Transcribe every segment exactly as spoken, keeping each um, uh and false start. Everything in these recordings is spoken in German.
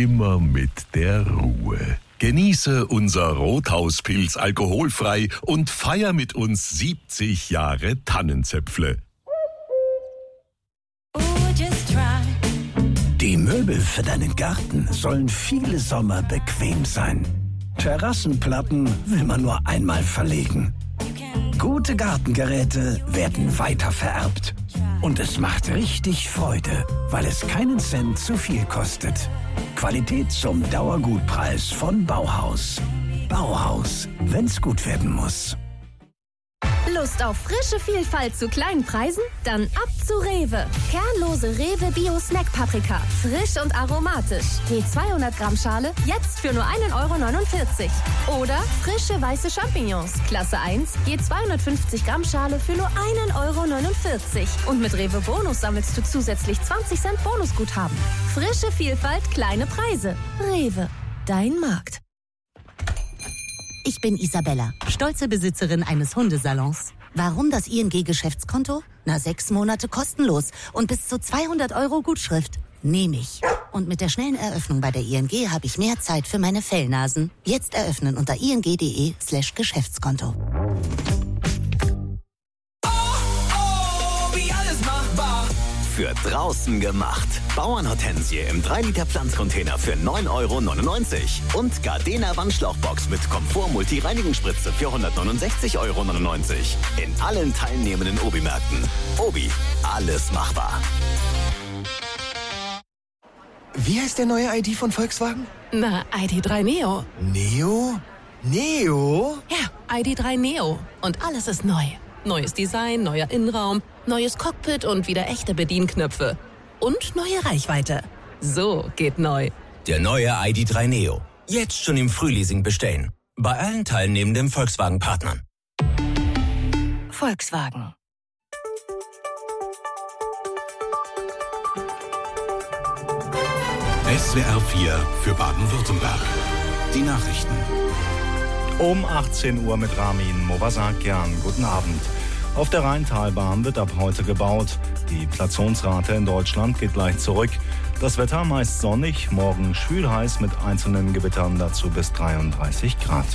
immer mit der Ruhe. Genieße unser Rothauspilz alkoholfrei und feier mit uns siebzig Jahre Tannenzäpfle. Die Möbel für deinen Garten sollen viele Sommer bequem sein. Terrassenplatten will man nur einmal verlegen. Gute Gartengeräte werden weitervererbt. Und es macht richtig Freude, weil es keinen Cent zu viel kostet. Qualität zum Dauergutpreis von Bauhaus. Bauhaus, wenn's gut werden muss. Lust auf frische Vielfalt zu kleinen Preisen? Dann ab zu Rewe. Kernlose Rewe Bio Snack Paprika. Frisch und aromatisch. Je zweihundert Gramm Schale jetzt für nur ein Euro neunundvierzig. Oder frische weiße Champignons. Klasse eins. Je zweihundertfünfzig Gramm Schale für nur ein Euro neunundvierzig. Und mit Rewe Bonus sammelst du zusätzlich zwanzig Cent Bonusguthaben. Frische Vielfalt, kleine Preise. Rewe. Dein Markt. Ich bin Isabella, stolze Besitzerin eines Hundesalons. Warum das I N G-Geschäftskonto? Na, sechs Monate kostenlos und bis zu zweihundert Euro Gutschrift. Nehme ich. Und mit der schnellen Eröffnung bei der I N G habe ich mehr Zeit für meine Fellnasen. Jetzt eröffnen unter ing.de slash Geschäftskonto. Für draußen gemacht. Bauernhortensie im drei Liter Pflanzcontainer für neun Euro neunundneunzig. Und Gardena Wandschlauchbox mit Komfort-Multi-Reinigungsspritze für hundertneunundsechzig Euro neunundneunzig. In allen teilnehmenden Obi-Märkten. Obi, alles machbar. Wie heißt der neue I D von Volkswagen? Na, I D drei Neo. Neo? Neo? Ja, I D drei Neo. Und alles ist neu. Neues Design, neuer Innenraum, neues Cockpit und wieder echte Bedienknöpfe. Und neue Reichweite. So geht neu. Der neue I D drei Neo. Jetzt schon im Frühleasing bestellen. Bei allen teilnehmenden Volkswagen-Partnern. Volkswagen. S W R vier für Baden-Württemberg. Die Nachrichten. Um achtzehn Uhr mit Ramin Movasakian. Guten Abend. Auf der Rheintalbahn wird ab heute gebaut. Die Inflationsrate in Deutschland geht leicht zurück. Das Wetter meist sonnig, morgen schwül heiß mit einzelnen Gewittern, dazu bis dreiunddreißig Grad.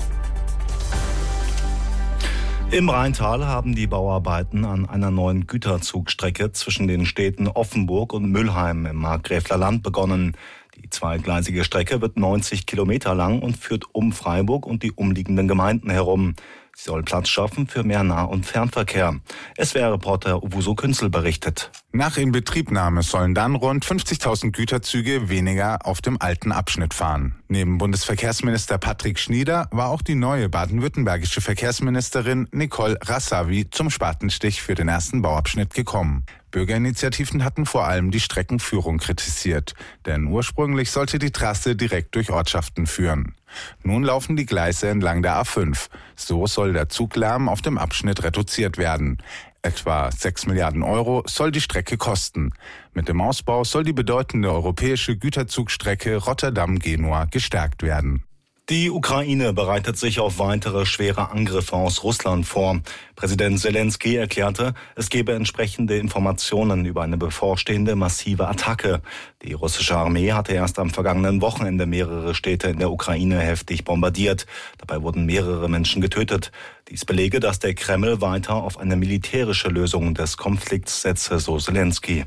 Im Rheintal haben die Bauarbeiten an einer neuen Güterzugstrecke zwischen den Städten Offenburg und Mülheim im Markgräfler Land begonnen. Die zweigleisige Strecke wird neunzig Kilometer lang und führt um Freiburg und die umliegenden Gemeinden herum. Sie soll Platz schaffen für mehr Nah- und Fernverkehr. S W R-Reporter Uwuso Künzel berichtet. Nach Inbetriebnahme sollen dann rund fünfzigtausend Güterzüge weniger auf dem alten Abschnitt fahren. Neben Bundesverkehrsminister Patrick Schnieder war auch die neue baden-württembergische Verkehrsministerin Nicole Rassavi zum Spatenstich für den ersten Bauabschnitt gekommen. Bürgerinitiativen hatten vor allem die Streckenführung kritisiert, denn ursprünglich sollte die Trasse direkt durch Ortschaften führen. Nun laufen die Gleise entlang der A fünf. So soll der Zuglärm auf dem Abschnitt reduziert werden. Etwa sechs Milliarden Euro soll die Strecke kosten. Mit dem Ausbau soll die bedeutende europäische Güterzugstrecke Rotterdam-Genua gestärkt werden. Die Ukraine bereitet sich auf weitere schwere Angriffe aus Russland vor. Präsident Selenskyj erklärte, es gebe entsprechende Informationen über eine bevorstehende massive Attacke. Die russische Armee hatte erst am vergangenen Wochenende mehrere Städte in der Ukraine heftig bombardiert. Dabei wurden mehrere Menschen getötet. Dies belege, dass der Kreml weiter auf eine militärische Lösung des Konflikts setze, so Selenskyj.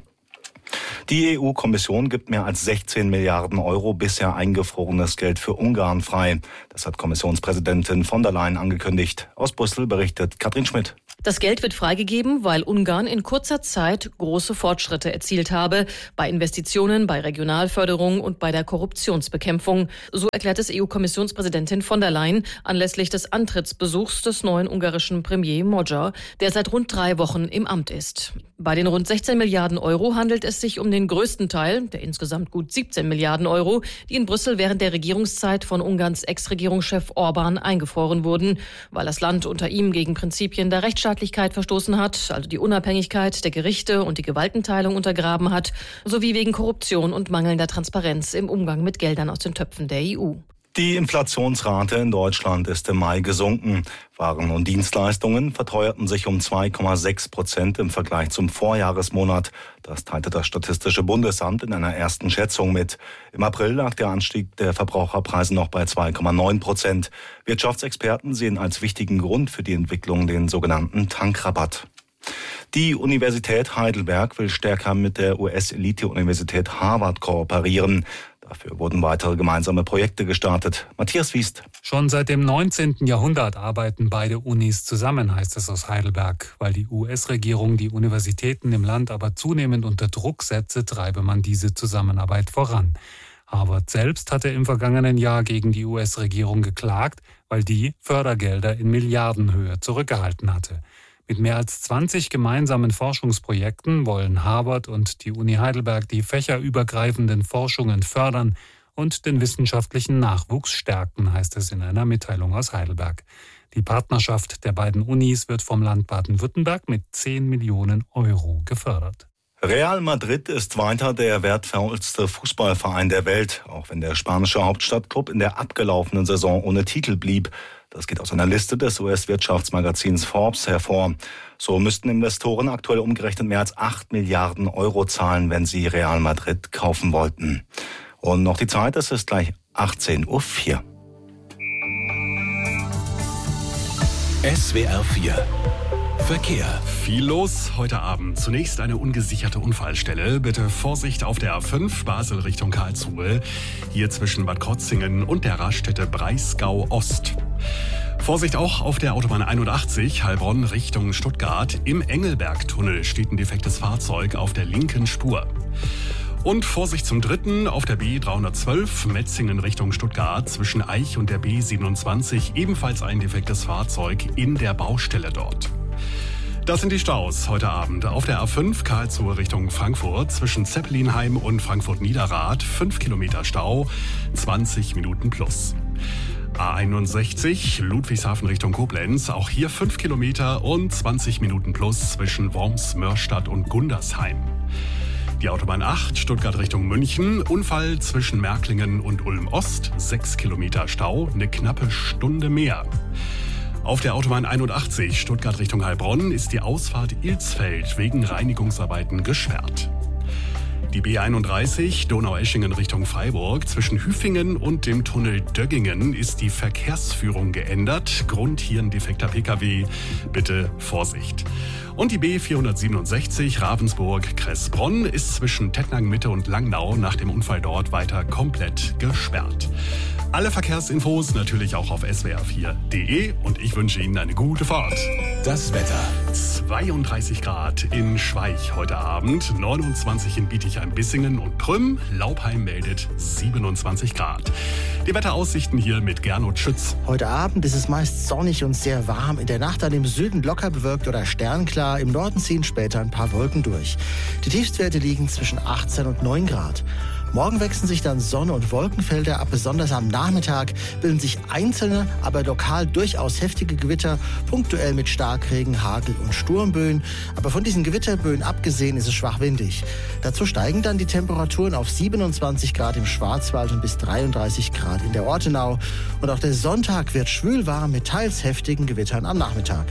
Die E U-Kommission gibt mehr als sechzehn Milliarden Euro bisher eingefrorenes Geld für Ungarn frei. Das hat Kommissionspräsidentin von der Leyen angekündigt. Aus Brüssel berichtet Katrin Schmidt. Das Geld wird freigegeben, weil Ungarn in kurzer Zeit große Fortschritte erzielt habe bei Investitionen, bei Regionalförderung und bei der Korruptionsbekämpfung. So erklärt es E U-Kommissionspräsidentin von der Leyen anlässlich des Antrittsbesuchs des neuen ungarischen Premier Magyar, der seit rund drei Wochen im Amt ist. Bei den rund sechzehn Milliarden Euro handelt es sich um den größten Teil, der insgesamt gut siebzehn Milliarden Euro, die in Brüssel während der Regierungszeit von Ungarns Ex-Regierungschef Orbán eingefroren wurden, weil das Land unter ihm gegen Prinzipien der Rechtsstaatlichkeit verstoßen hat, also die Unabhängigkeit der Gerichte und die Gewaltenteilung untergraben hat, sowie wegen Korruption und mangelnder Transparenz im Umgang mit Geldern aus den Töpfen der E U. Die Inflationsrate in Deutschland ist im Mai gesunken. Waren und Dienstleistungen verteuerten sich um zwei Komma sechs Prozent im Vergleich zum Vorjahresmonat. Das teilte das Statistische Bundesamt in einer ersten Schätzung mit. Im April lag der Anstieg der Verbraucherpreise noch bei zwei Komma neun Prozent. Wirtschaftsexperten sehen als wichtigen Grund für die Entwicklung den sogenannten Tankrabatt. Die Universität Heidelberg will stärker mit der U S-Elite-Universität Harvard kooperieren. Dafür wurden weitere gemeinsame Projekte gestartet. Matthias Wiest. Schon seit dem neunzehnten Jahrhundert arbeiten beide Unis zusammen, heißt es aus Heidelberg. Weil die U S-Regierung die Universitäten im Land aber zunehmend unter Druck setze, treibe man diese Zusammenarbeit voran. Harvard selbst hatte im vergangenen Jahr gegen die U S-Regierung geklagt, weil die Fördergelder in Milliardenhöhe zurückgehalten hatte. Mit mehr als zwanzig gemeinsamen Forschungsprojekten wollen Harvard und die Uni Heidelberg die fächerübergreifenden Forschungen fördern und den wissenschaftlichen Nachwuchs stärken, heißt es in einer Mitteilung aus Heidelberg. Die Partnerschaft der beiden Unis wird vom Land Baden-Württemberg mit zehn Millionen Euro gefördert. Real Madrid ist weiter der wertvollste Fußballverein der Welt, auch wenn der spanische Hauptstadtklub in der abgelaufenen Saison ohne Titel blieb. Das geht aus einer Liste des U S-Wirtschaftsmagazins Forbes hervor. So müssten Investoren aktuell umgerechnet mehr als acht Milliarden Euro zahlen, wenn sie Real Madrid kaufen wollten. Und noch die Zeit, es ist gleich achtzehn Uhr vier. S W R vier Verkehr. Viel los heute Abend. Zunächst eine ungesicherte Unfallstelle. Bitte Vorsicht auf der A fünf Basel Richtung Karlsruhe. Hier zwischen Bad Krozingen und der Raststätte Breisgau Ost. Vorsicht auch auf der Autobahn einundachtzig Heilbronn Richtung Stuttgart. Im Engelbergtunnel steht ein defektes Fahrzeug auf der linken Spur. Und Vorsicht zum dritten auf der B dreihundertzwölf Metzingen Richtung Stuttgart zwischen Eich und der B siebenundzwanzig. Ebenfalls ein defektes Fahrzeug in der Baustelle dort. Das sind die Staus heute Abend. Auf der A fünf Karlsruhe Richtung Frankfurt zwischen Zeppelinheim und Frankfurt-Niederrad fünf Kilometer Stau, zwanzig Minuten plus. A einundsechzig Ludwigshafen Richtung Koblenz, auch hier fünf Kilometer und zwanzig Minuten plus zwischen Worms, Mörstadt und Gundersheim. Die Autobahn acht Stuttgart Richtung München, Unfall zwischen Märklingen und Ulm-Ost, sechs Kilometer Stau, eine knappe Stunde mehr. Auf der Autobahn einundachtzig Stuttgart Richtung Heilbronn ist die Ausfahrt Ilsfeld wegen Reinigungsarbeiten gesperrt. Die B einunddreißig Donaueschingen Richtung Freiburg zwischen Hüfingen und dem Tunnel Döggingen ist die Verkehrsführung geändert. Grund hier ein defekter Pkw. Bitte Vorsicht. Und die B vierhundertsiebenundsechzig Ravensburg-Kressbronn ist zwischen Tettnang Mitte und Langnau nach dem Unfall dort weiter komplett gesperrt. Alle Verkehrsinfos natürlich auch auf S W R vier Punkt de und ich wünsche Ihnen eine gute Fahrt. Das Wetter. zweiunddreißig Grad in Schweich heute Abend, neunundzwanzig in Bietigheim-Bissingen und Prüm. Laupheim meldet siebenundzwanzig Grad. Die Wetteraussichten hier mit Gernot Schütz. Heute Abend ist es meist sonnig und sehr warm. In der Nacht dann im Süden locker bewölkt oder sternklar. Im Norden ziehen später ein paar Wolken durch. Die Tiefstwerte liegen zwischen achtzehn und neun Grad. Morgen wechseln sich dann Sonne- und Wolkenfelder ab. Besonders am Nachmittag bilden sich einzelne, aber lokal durchaus heftige Gewitter, punktuell mit Starkregen, Hagel und Sturmböen. Aber von diesen Gewitterböen abgesehen ist es schwach windig. Dazu steigen dann die Temperaturen auf siebenundzwanzig Grad im Schwarzwald und bis dreiunddreißig Grad in der Ortenau. Und auch der Sonntag wird schwül warm mit teils heftigen Gewittern am Nachmittag.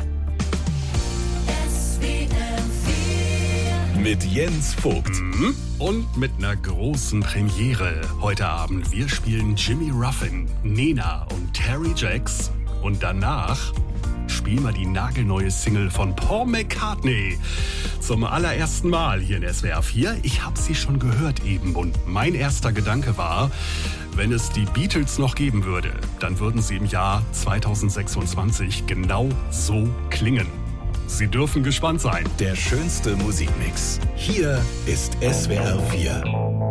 Mit Jens Vogt. Mhm. Und mit einer großen Premiere heute Abend. Wir spielen Jimmy Ruffin, Nena und Terry Jacks. Und danach spielen wir die nagelneue Single von Paul McCartney. Zum allerersten Mal hier in S W R vier. Ich habe sie schon gehört eben. Und mein erster Gedanke war, wenn es die Beatles noch geben würde, dann würden sie im Jahr zweitausendsechsundzwanzig genau so klingen. Sie dürfen gespannt sein. Der schönste Musikmix. Hier ist S W R vier.